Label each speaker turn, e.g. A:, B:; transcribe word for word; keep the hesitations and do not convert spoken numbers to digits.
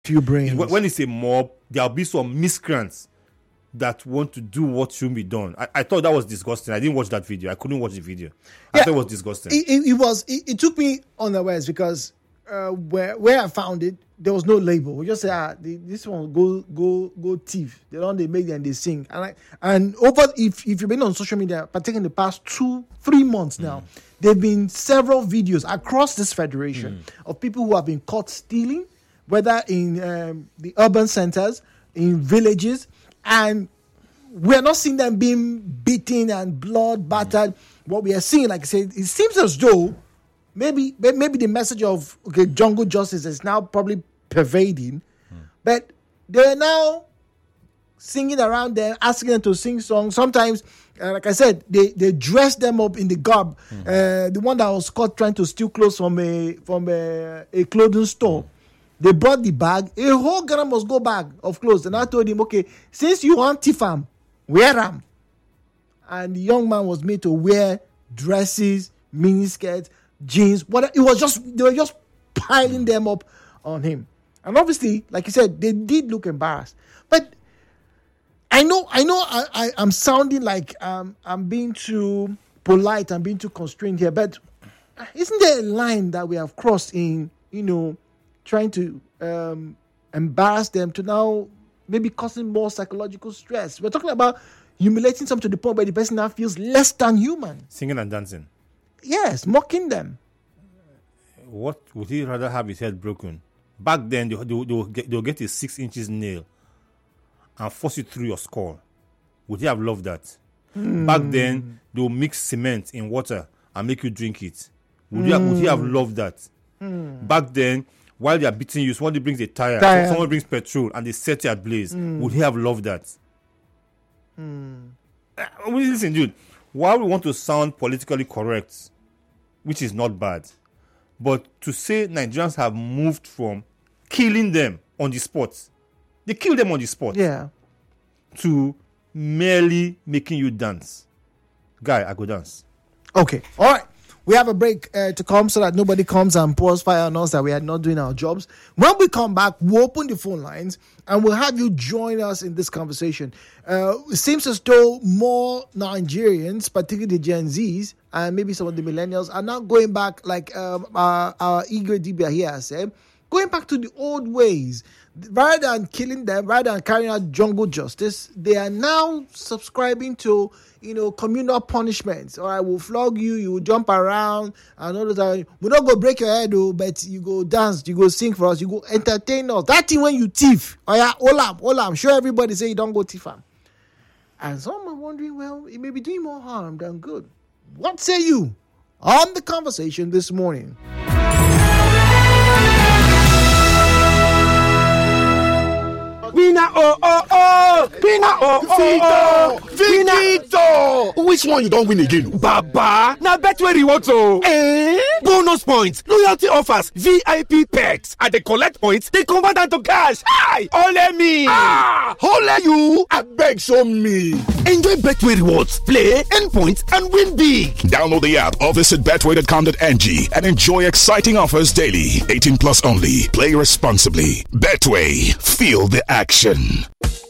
A: Few brains.
B: When it's a mob, there'll be some miscreants that want to do what shouldn't be done. I, I thought that was disgusting. I didn't watch that video. I couldn't watch the video. I yeah, thought it was disgusting.
A: It, it, it was. It, it took me unawares because uh, where where I found it, there was no label. We just say, ah, the, this one go go go thief. They don't they make it and they sing. And like and over if if you've been on social media, particularly in the past two three months now, mm. there've been several videos across this federation mm. of people who have been caught stealing, whether in um, the urban centers, in villages, and we're not seeing them being beaten and blood battered. Mm. What we are seeing, like I said, it seems as though maybe maybe the message of okay, jungle justice is now probably pervading, mm. but they're now singing around them, asking them to sing songs. Sometimes, uh, like I said, they, they dress them up in the garb. Mm. Uh, the one that was caught trying to steal clothes from a from a, a clothing store. Mm. They brought the bag. A whole Ghana must go bag of clothes. And I told him, okay, since you want Tifam, wear them. And the young man was made to wear dresses, mini skirts, jeans. What it was just they were just piling them up on him. And obviously, like you said, they did look embarrassed. But I know, I know, I, I, I'm sounding like um, I'm being too polite. I'm being too constrained here. But isn't there a line that we have crossed in, you know, trying to um, embarrass them to now maybe causing more psychological stress? We're talking about humiliating some to the point where the person now feels less than human.
B: Singing and dancing.
A: Yes, mocking them.
B: What would he rather have his head broken? Back then, they, they, they'll, get, they'll get a six inches nail and force it through your skull. Would he have loved that? Mm. Back then, they'll mix cement in water and make you drink it. Would, mm. you, have, would he have loved that? Mm. Back then, while they are beating you, somebody brings a tire, tire. someone brings petrol, and they set you ablaze. Mm. Would he have loved that? Mm. Uh, listen, dude, while we want to sound politically correct, which is not bad, but to say Nigerians have moved from killing them on the spot, they kill them on the spot,
A: yeah,
B: to merely making you dance. Guy, I go dance.
A: Okay, all right. We have a break uh, to come so that nobody comes and pours fire on us that we are not doing our jobs. When we come back, we'll open the phone lines and we'll have you join us in this conversation. Uh, it seems as though more Nigerians, particularly the Gen Zs and maybe some of the millennials, are now going back, like um, our, our Igwe Dibia here has said, going back to the old ways. Rather than killing them, rather than carrying out jungle justice, they are now subscribing to, you know, communal punishments. All right, we'll flog you, you will jump around, and all that. We don't go break your head, though, but you go dance, you go sing for us, you go entertain us. That thing when you thief, oh yeah, olam, olam, show everybody say you don't go thief. And some are wondering, well, it may be doing more harm than good. What say you on the conversation this morning?
C: Vina oh oh oh! Vina oh oh oh!
D: Victor! Which one you don't win again?
C: Baba! Now Betway rewards oh! Eh? Bonus points, loyalty offers, V I P perks. And they collect points, they convert them to cash. Hi! Ole me!
D: Ah! Ole you! I beg show me!
C: Enjoy Betway rewards, play, earn points, and win big!
E: Download the app or visit betway dot com dot n g and enjoy exciting offers daily. eighteen plus only. Play responsibly. Betway. Feel the action.